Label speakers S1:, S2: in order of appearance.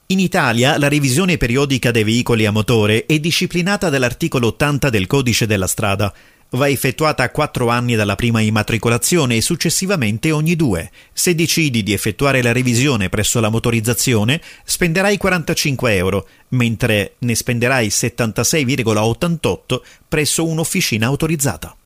S1: In Italia la revisione periodica dei veicoli a motore è disciplinata dall'articolo 80 del Codice della Strada. Va effettuata a 4 anni dalla prima immatricolazione e successivamente ogni 2. Se decidi di effettuare la revisione presso la motorizzazione, spenderai 45 euro, mentre ne spenderai 76,88 presso un'officina autorizzata.